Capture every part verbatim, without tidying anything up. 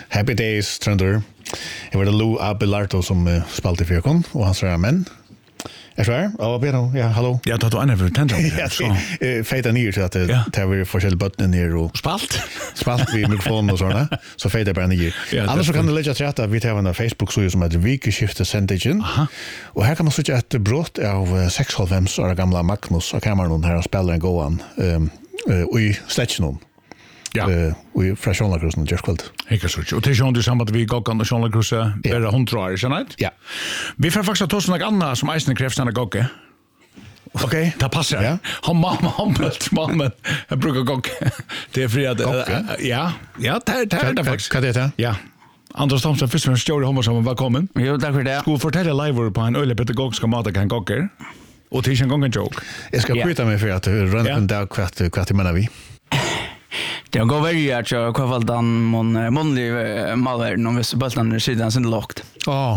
Happy Days, Trønder. Jeg var det Lou Abelardo som uh, spalte i Fyrkon, og hans er menn. Er så her? Ja, Bero, ja, hallo. Ja, tatt du annet for tenner. Ja, feita nyer til at det er forskjellige bøttene nere og... Spalt? Spalt vid mikrofonen og sånne, så feita bare nyer. Annars så kan du legge til at vi tar en Facebook-side som heter Vikeskifte Sendigen, og her kan man sitte et brott av seksoghalvfems år gamla Magnus av kameran her og spiller en gåan i Sletjenon. Ja. Uh, og fra Sjånlagrusen og Gjørskveld. Ikke så ikke. Og til Sjån du sammen vi Gokkan og Sjånlagrusen bare hundre år, ikke sant? Ja. Vi får faktisk ta sånn noe annet som eisende kreft sånne Gokke. Ok. Det passer. Ja. Han mamma, han bølt, mamma, jeg bruker Gokke. Det er fordi at... Gokke? Ja, ja, det er det faktisk. Hva er det? Ja. Anders Thomsen, først og fremst stjåre hommer sammen, velkommen. Jo, takk for det. Skulle fortelle live på en øyelig pedagogisk mat av en Gokker. Og til ikke en gang en joke. Jeg skal bytte meg for at du rønner en dag hva du mener vi. Det går veldig at jeg har valgt den månedlige maleren om hvis bøltene er siden sin lagt. Åh.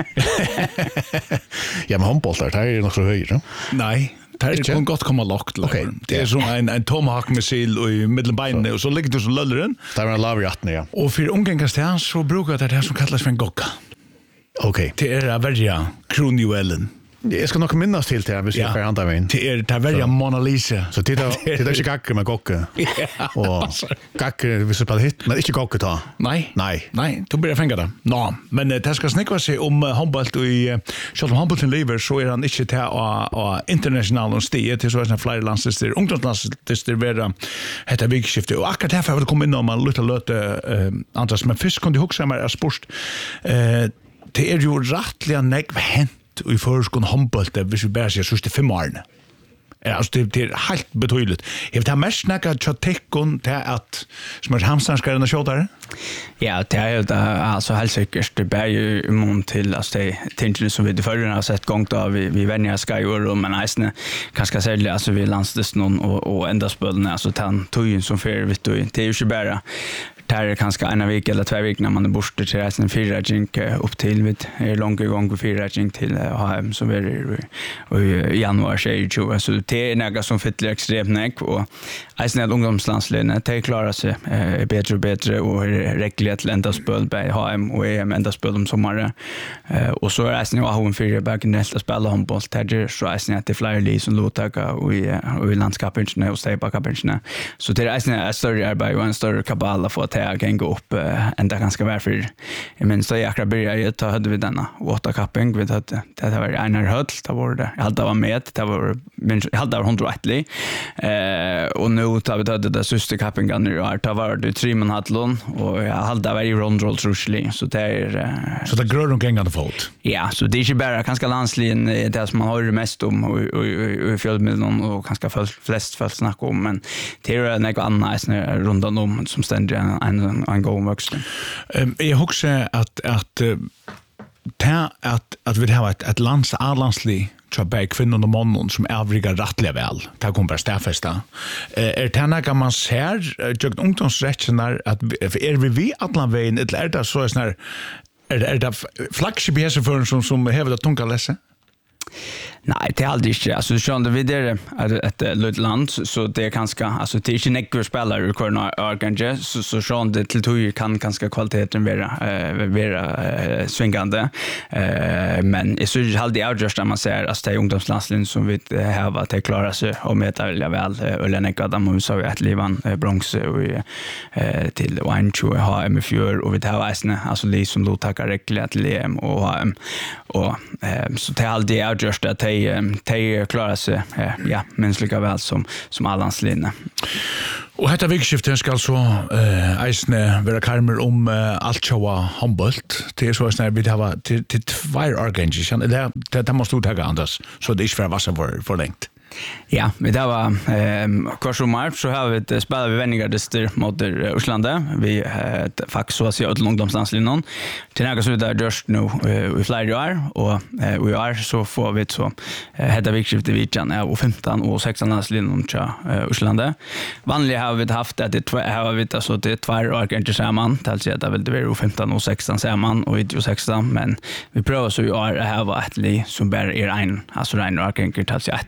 Ja, men håndbolter, det er nok så høyere. Nei, det kan godt komme lagt. Okay. Det er som en, en tomahawk-missil i middelbeinene, og så ligger du som lølleren. Det er en lav i atten, ja. Og for omgengast her, så bruker det det som kalles for en gokka. Ok. Det er å verja kronjuelen. Jeg skal nok minnes til til hvis jeg får andre veien. Det er det verja Mona Lisa. Så det er ikke gakker med gokke. Og gakker hvis du spiller hit, men ikke gokke ta. Nei. Nei. Nei, du blir fengt det. Nå, men det skal snikva seg om håndbolt, og selv om håndbolten lever, så er han ikke til å internasjonale stier, til så er det flere landslister, ungdomslandslister være etter vikskiftet. Og akkurat derfor har vi kommet inn om man lytter løte Andres, men først kan du huske meg er spørst. Det er jo rettelig negv hent i forskon håndboltet hvis vi bare sier sørste fem årene. Ja, altså, det, det er helt betydelig. Jeg vet mest snakket til tekken til at som er hamstranskere enn å kjøte det? Ja, det er jo det, altså helt sikkert. Det er jo imot til altså, de tingene som vi til førre har sett gang da vi, vi venner skal gjøre, men eisene kanskje særlig altså, vi landstillene og, og enda spillene, altså den tøyen som fører, vet du, det er jo ikke bare det er kanskje en av vik eller tve vik når man er borte til reisen en fyrretjing opp til vi er langt gang på fyrretjing til H M som er i, i januar tjue. Så det er noe som fyller ekstremt nek og eisen er ungdomslandsledene de klarer seg eh, bedre og bedre og er rekkelig til enda spøl bei H M og E M enda spøl om sommeren eh, og så er eisen jo H M fire bare generelt å spille håndboll der så eisen er det flere liv som lovtaker og i, og i landskapene og stegbakapene så det er eisen er større arbeid og en større kabal for at jag kan gå upp uh, ända ganska väl för jag minns då jag började jag ta hade vi denna watercupping vi hade det var en höll det var det jag hade var med det var men jag hade hundraåttio eh och nu tar vi det det sista cuppingen nu är det var det tre man hade lån och jag hade var i rondroll trusli så det är uh, så det grör de gångande fot. Ja, så det är inte bara kanske landslinjen det som man har det mest om och och och fjällmedlen och kanske flest folk snackar om men det är något annat runt om som ständigt en en god vuxen. Um, jag husker att att uh, att att vi har ett ett lands A-landslig så bär kvinnor och mannen som övriga rättliga väl. Det kommer bara stäffesta. Är det när man ser jag ungdomsrättsnar att är vi vi Atlanvägen eller är det så är är är det flagship här för som som har det tunga läsa? Nej, det är aldrig inte. Alltså, du känner vi där är ett litet land, så det är ganska, alltså det är inte nekvar spelare i korna arkange, så så sjön det till tog kan ganska kvaliteten vara uh, vara uh, svingande. Uh, men jag så alltid avgörs när man ser att det är ungdomslandslin som vi har varit att klara sig och medalja väl eller nekvar där man så att livan uh, bronze och uh, till tjugo H M fjör och vi tar väsna alltså li som då tackar räckligt till E M och H M och uh, så det är alltid avgörs att de de klarar sig ja, minst lika väl som som Allandslinne. Och detta vikskiftet ska alltså eh eisne vara karmer om uh, allt showa handbollt. Det är så snär vi har till till två organisationer. Det det, det måste ta Anders så det är för vad som var förlängt. Ja, men det var eh kvarsommar så har vi det spelar vi vännerdister mot Oslandet. Vi har faktiskt så att säga ett långdomslandslinjen. Till några så där just nu i flera år och vi är så får vi så hade vi skiftat vikan är och femton och sexton landslinjen till Oslandet. Vanligen har vi haft att det har vi det så det två år kanske samman. Alltså att det vill det vara femton och sexton samman och inte sexton men vi prövar så ju är det här var ett li som bara är en alltså en år kanske alltså ett li för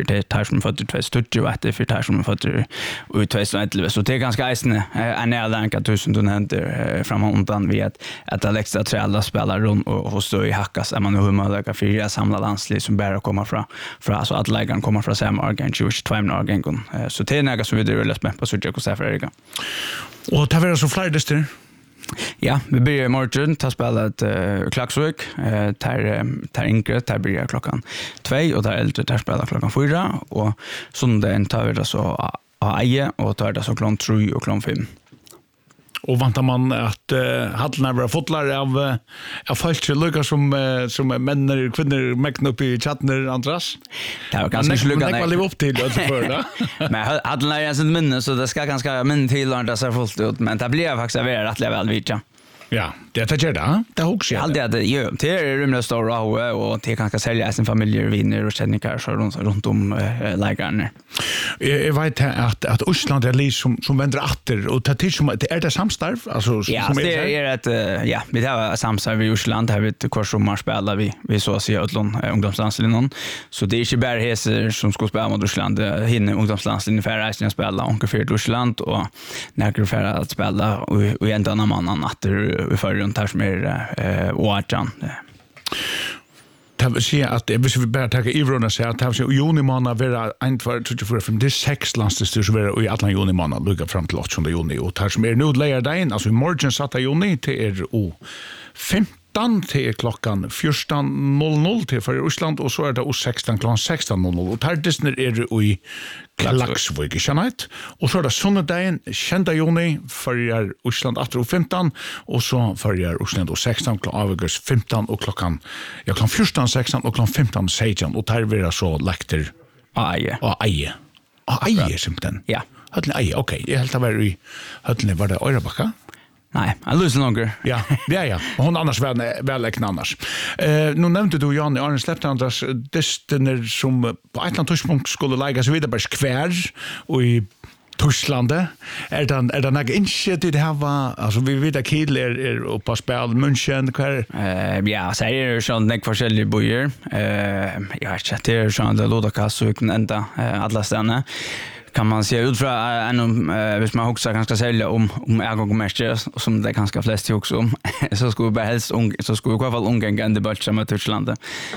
det tar som fötter tjugo och det för tar som fötter ut tjugoelva så det är ganska isne en närlänka tusen ton händer fram undan vi att att Alexa Trella spelar runt och hos då i hackas är man hur man lägger fyra samla landslag som bara kommer från från alltså att lägga kommer från samma organ tjugo två organ så det är något som vi det vill med på så jag kan säga för och det var så fler dyster. Ja, vi börjar i morgon ta spelet uh, Klaxvik, uh, tar, um, tar yngre, tar börjar klockan två och tar äldre tar spelet klockan fyra och söndagen tar vi det så av eie och tar det så klockan tre och klockan fem. Och vantar man att uh, hallarna blir fotlar av, uh, av folk som som, uh, som män och kvinnor mäkna upp i chatten, Andras? Det var ganska inte lyckat. Man lever upp till det för det. Men hallarna är en minne så det ska ganska minne till att det ser fullt ut. Men det blir faktiskt rätt väl vitt. Ja, det är det där. Det har också. Alltid att ju det är rymligt stora och det kan sälja sin familjer viner och känningar så runt runt om äh, lägarna. Jag vet att att Ryssland är liksom som vänder åter och det är som det är det samstarv alltså ja, som det är ett uh, ja, vi har samstarv i Ryssland här vet hur som man spelar vi vi så ser utlån uh, ungdomslandslinjen så det är inte bara häser som ska spela mot Ryssland hinner ungdomslandslinjen för att jag spelar ungefär Ryssland och när för att spela och, och en annan man att vi får runt här som är eh Oajan. Det vill säga att hvis vi bara tar Ivrona så att det i juni månad vara ett två tre fyra fem det är sex landstyr som är i alla juni månad lugga fram till åttonde juni och här som är nu lägger det in alltså i morgon satta juni till är o femton till klockan fjorton noll noll till för Ryssland och så är det o sexton klockan sexton noll noll och här Disney är det i Klaxvik i Kjennait och så är det söndagen tjugonde juni för Ryssland åtta och femton och så för Ryssland och sexton klockan avgås femton och klockan ja klockan fjorton sexton och klockan femton sexton och där blir det så läkter Aje. Och aje. Och aje simpelthen. Ja. Höllen aje. Okej, det helt var i höllen var det Örabacka. Nej, jag lyssnar longer. Ja, ja, ja. Och hon annars väl väl läkna annars. Eh, nu nämnde du Jan i Arne släppte Andras destiner som på ett land touchpunkt skulle lägga så vidare bara skvär och i Tyskland är det är det några initiativ det har alltså vi vet att Kiel är är uppe på spel München kvar eh ja säger det sån några olika bojer eh jag vet inte det är sån det låter kasso vi kan ända alla stanna kan man se ut från en eh vis man också ganska sälja om om ergonometer som det ganska flest också om så skulle vi bara helst ung så skulle vi i alla fall ungen ända bort som Tyskland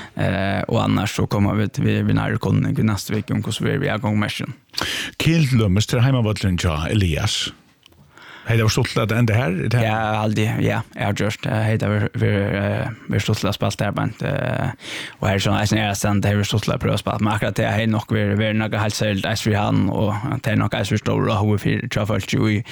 eh och annars så kommer vi vi vi när kommer nästa vecka om hur vi ergonometer Kiel lummes till hemmavallen ja Elias. Hej det var stolt att ända här det här. Ja alltid ja jag just hej det var vi vi stolt att spela där band och här så är det sen det var stolt att pröva spela men akkurat det är nog vi vi några helt sällt as vi han och det är nog as vi står och hur vi träffar ju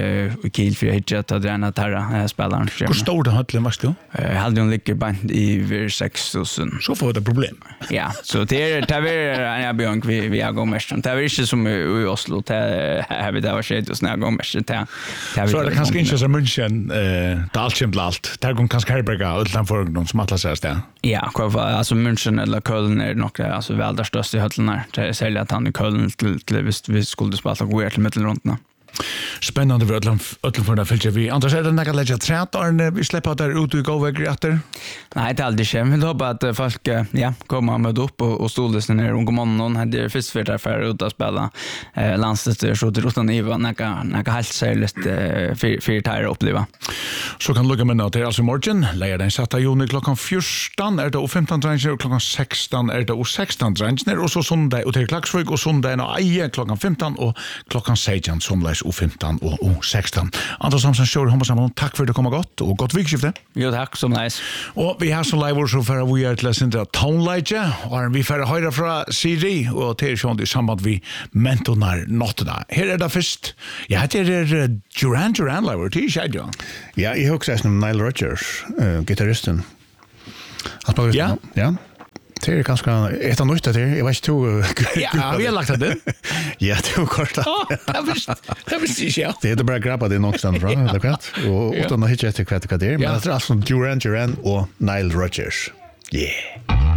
i Kiel för hit att den där spelaren. Hur stor det hade mest då? Hade hon ligger band i sex tusen. Så får det problem. Ja, så det är det är en jag björn vi vi har gått mest. Det är inte som i Oslo det har vi där var shit och snägga mest det. Så det kanske inte så München eh det allt känt allt. Där går kanske Herberga utanför någon som alla säger det. Ja, alltså München eller Köln är nog alltså väl där största höllarna. Det är sälja att han i Köln till till visst vi skulle spela gå till mittelrundan. Spännande för alla alla för det fältet vi annars är det några lägga trät och vi släpper där ut och gå väg efter. Nej, det är aldrig skämt. Vi hoppas att folk ja kommer med upp och och stoldes ner unga mannen hade först för där för ut att spela eh landslaget så det rotan i var några några helt särskilt för för tire uppleva. Så kan lugga med till alltså morgon lägger den satta juni klockan fjorton är det och femton dranger och klockan sexton är det och sexton dranger och så söndag och till Klaxvik och söndag och eje klockan femton och klockan sexton som läs och femton och och sexton. Anders Samson show hoppas man tack för det kommer gott och gott vikskifte. Jo tack så nice. Och vi har så live så för vi är till Sindra Townlight och vi får höra från C D och till sjön i samband vi mentonar notterna. Här är det först. Ja, det är Duran Duran live till Shadjon. Ja, jag också som Nile Rodgers, uh, gitarristen. Han ja. Ja. Det är ganska ett av nytta det. Jag vet inte. Ja, vi har lagt det. Ja, det var kort. Ja, det visst. Det visst ja. Det är bara grabba det någonstans från, eller kvart. Och utan att hitta efter kvart det är. Men det är alltså Duran Duran och Nile Rodgers. Yeah.